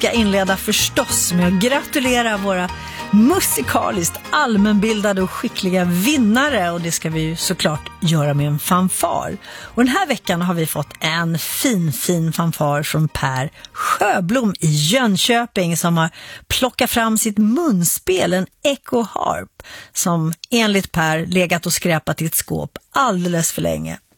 ska inleda förstås med att gratulera våra musikaliskt allmänbildade och skickliga vinnare, och det ska vi ju såklart göra med en fanfar. Och den här veckan har vi fått en fin fanfar från Per Sjöblom i Jönköping som har plockat fram sitt munspel, en Echo Harp, som enligt Per legat och skräpat i ett skåp alldeles för länge.